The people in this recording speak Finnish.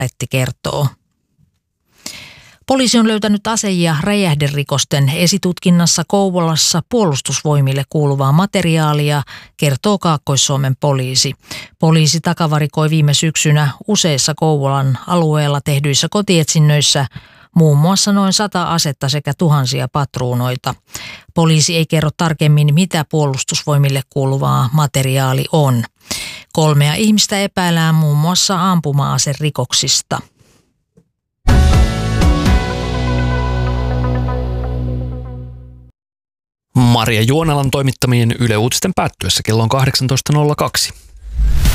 Martti kertoo. Poliisi on löytänyt ase- ja räjähderikosten esitutkinnassa Kouvolassa puolustusvoimille kuuluvaa materiaalia, kertoo Kaakkois-Suomen poliisi. Poliisi takavarikoi viime syksynä useissa Kouvolan alueella tehdyissä kotietsinnöissä muun muassa noin 100 asetta sekä tuhansia patruunoita. Poliisi ei kerro tarkemmin, mitä puolustusvoimille kuuluvaa materiaali on. 3 ihmistä epäillään muun muassa ampuma-aserikoksista. Maria Juonelan toimittamien Yle Uutisten päättyessä kello on 18.02.